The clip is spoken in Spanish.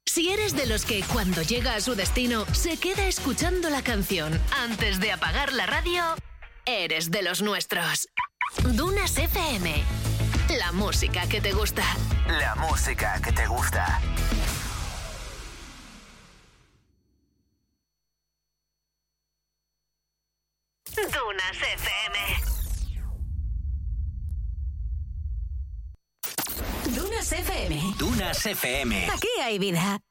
Si eres de los que cuando llega a su destino se queda escuchando la canción antes de apagar la radio, eres de los nuestros. Dunas FM. La música que te gusta. La música que te gusta. Dunas FM. Dunas FM. Aquí hay vida.